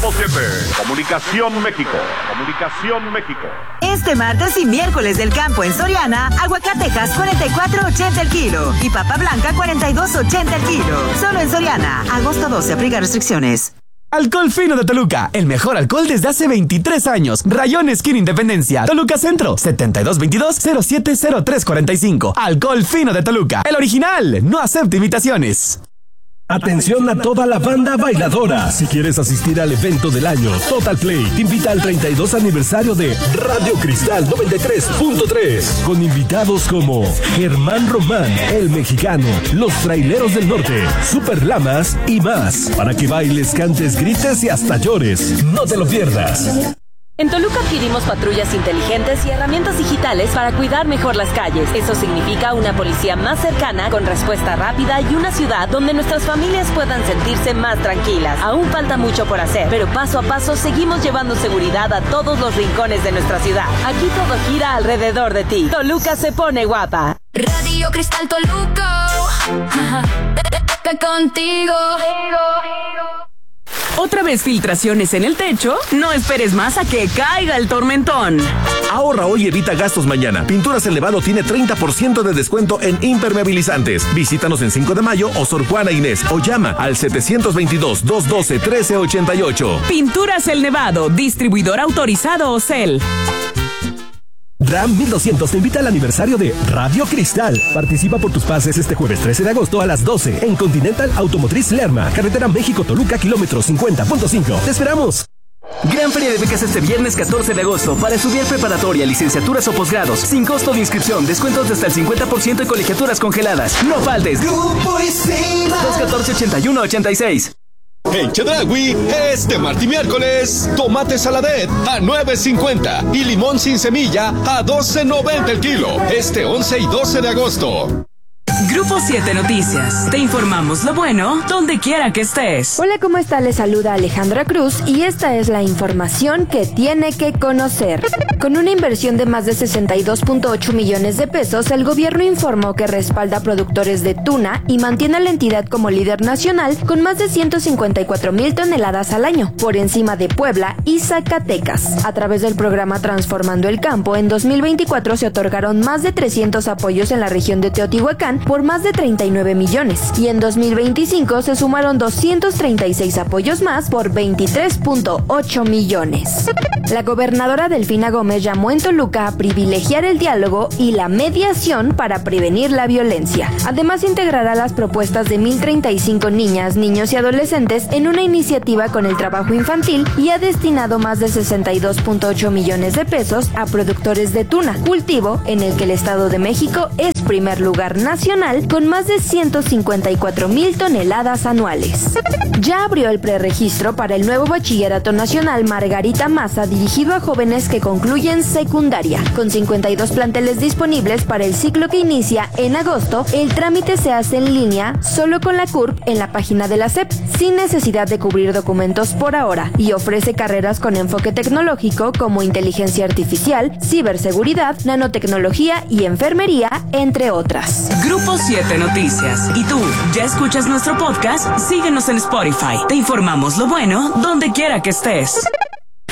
Grupo 7, Comunicación México. Este martes y miércoles del campo en Soriana, aguacatejas 44.80 el kilo y papa blanca 42.80 el kilo. Solo en Soriana, agosto 12, aplica restricciones. Alcohol Fino de Toluca, el mejor alcohol desde hace 23 años. Rayón Esquina Independencia, Toluca Centro, 7222-070345. Alcohol Fino de Toluca, el original, no acepta imitaciones. Atención a toda la banda bailadora. Si quieres asistir al evento del año, Total Play te invita al 32 aniversario de Radio Cristal 93.3, con invitados como Germán Román, El Mexicano, Los Traileros del Norte, Super Lamas y más, para que bailes, cantes, grites y hasta llores. No te lo pierdas. En Toluca adquirimos patrullas inteligentes y herramientas digitales para cuidar mejor las calles. Eso significa una policía más cercana, con respuesta rápida y una ciudad donde nuestras familias puedan sentirse más tranquilas. Aún falta mucho por hacer, pero paso a paso seguimos llevando seguridad a todos los rincones de nuestra ciudad. Aquí todo gira alrededor de ti. Toluca se pone guapa. Radio Cristal Toluca. Contigo. ¿Otra vez filtraciones en el techo? No esperes más a que caiga el tormentón. Ahorra hoy y evita gastos mañana. Pinturas El Nevado tiene 30% de descuento en impermeabilizantes. Visítanos en 5 de Mayo o Sor Juana Inés o llama al 722-212-1388. Pinturas El Nevado, distribuidor autorizado Ocel. RAM 1200 te invita al aniversario de Radio Cristal. Participa por tus pases este jueves 13 de agosto a las 12 en Continental Automotriz Lerma, carretera México-Toluca, kilómetro 50.5. ¡Te esperamos! Gran feria de becas este viernes 14 de agosto para estudiar preparatoria, licenciaturas o posgrados, sin costo de inscripción, descuentos de hasta el 50% y colegiaturas congeladas. ¡No faltes! Grupo ICEMA 214-8186. En Chedraui, este martes y miércoles, tomate saladet a $9.50 y limón sin semilla a $12.90 el kilo. Este 11 y 12 de agosto. Grupo 7 Noticias. Te informamos lo bueno donde quiera que estés. Hola, ¿cómo está? Les saluda Alejandra Cruz y esta es la información que tiene que conocer. Con una inversión de más de 62.8 millones de pesos, el gobierno informó que respalda a productores de tuna y mantiene a la entidad como líder nacional con más de 154,000 toneladas al año, por encima de Puebla y Zacatecas. A través del programa Transformando el Campo, en 2024 se otorgaron más de 300 apoyos en la región de Teotihuacán por más de 39 millones y en 2025 se sumaron 236 apoyos más por 23.8 millones. La gobernadora Delfina Gómez llamó en Toluca a privilegiar el diálogo y la mediación para prevenir la violencia. Además, integrará las propuestas de 1,035 niñas, niños y adolescentes en una iniciativa con el trabajo infantil y ha destinado más de 62.8 millones de pesos a productores de tuna, cultivo en el que el Estado de México es primer lugar nacional con más de 154,000 toneladas anuales. Ya abrió el preregistro para el nuevo Bachillerato Nacional Margarita Maza dirigido a jóvenes que concluyen secundaria. Con 52 planteles disponibles para el ciclo que inicia en agosto, el trámite se hace en línea solo con la CURP en la página de la SEP, sin necesidad de cubrir documentos por ahora, y ofrece carreras con enfoque tecnológico como inteligencia artificial, ciberseguridad, nanotecnología y enfermería, entre otras. Grupo 7 Noticias. ¿Y tú, ya escuchas nuestro podcast? Síguenos en Spotify. Te informamos lo bueno donde quiera que estés.